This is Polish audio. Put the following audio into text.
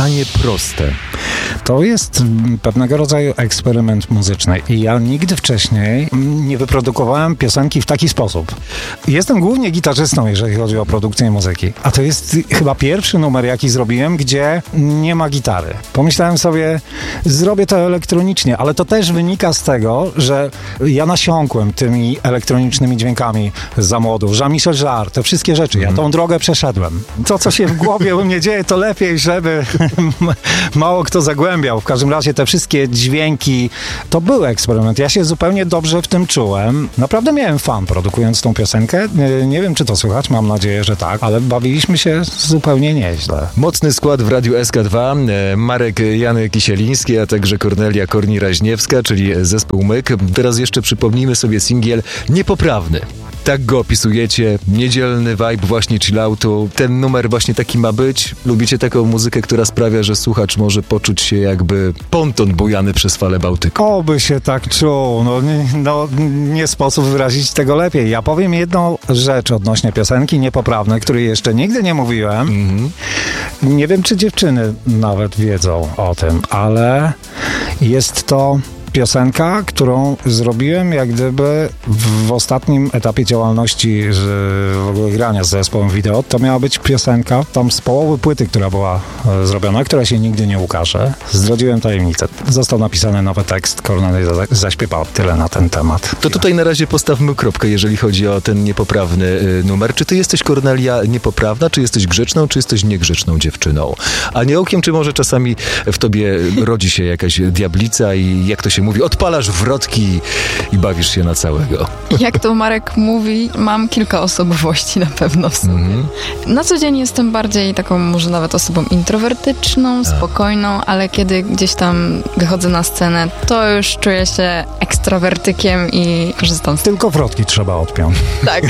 Śpiewanie proste. To jest pewnego rodzaju eksperyment muzyczny i ja nigdy wcześniej nie wyprodukowałem piosenki w taki sposób. Jestem głównie gitarzystą, jeżeli chodzi o produkcję muzyki, a to jest chyba pierwszy numer, jaki zrobiłem, gdzie nie ma gitary. Pomyślałem sobie, zrobię to elektronicznie, ale to też wynika z tego, że ja nasiąkłem tymi elektronicznymi dźwiękami za młodu. Jean-Michel Jarre, te wszystkie rzeczy. Ja tą drogę przeszedłem. To, co się w głowie u mnie dzieje, to lepiej, żeby mało kto zagłębiał. W każdym razie te wszystkie dźwięki, to był eksperyment. Ja się zupełnie dobrze w tym czułem. Naprawdę miałem fan produkując tą piosenkę. Nie wiem, czy to słychać, mam nadzieję, że tak, ale bawiliśmy się zupełnie nieźle. Mocny skład w Radiu SK2. Marek Jany Kisieliński, a także Kornelia Korni-Raźniewska, czyli zespół Myk. Teraz jeszcze przypomnijmy sobie singiel Niepoprawny. Tak go opisujecie, niedzielny vibe właśnie chilloutu. Ten numer właśnie taki ma być. Lubicie taką muzykę, która sprawia, że słuchacz może poczuć się jakby ponton bujany przez fale Bałtyku. Oby się tak czuł. Nie sposób wyrazić tego lepiej. Ja powiem jedną rzecz odnośnie piosenki Niepoprawne, której jeszcze nigdy nie mówiłem. Nie wiem, czy dziewczyny nawet wiedzą o tym, ale jest to piosenka, którą zrobiłem jak gdyby w ostatnim etapie działalności w ogóle grania z zespołem wideo. To miała być piosenka tam z połowy płyty, która była zrobiona, która się nigdy nie ukaże. Zdradziłem tajemnicę. Został napisany nowy tekst, Kornelia zaśpiewał. Tyle na ten temat. To tutaj na razie postawmy kropkę, jeżeli chodzi o ten niepoprawny numer. Czy ty jesteś, Kornelia, niepoprawna, czy jesteś grzeczną, czy jesteś niegrzeczną dziewczyną? Aniołkiem, czy może czasami w tobie rodzi się jakaś diablica i jak to się mówi, odpalasz wrotki i bawisz się na całego. Jak to Marek mówi, mam kilka osobowości na pewno w sobie. Na co dzień jestem bardziej taką może nawet osobą introwertyczną, spokojną, ale kiedy gdzieś tam wychodzę na scenę, to już czuję się ekstrawertykiem i korzystam z tego. Tylko wrotki trzeba odpiąć. Tak.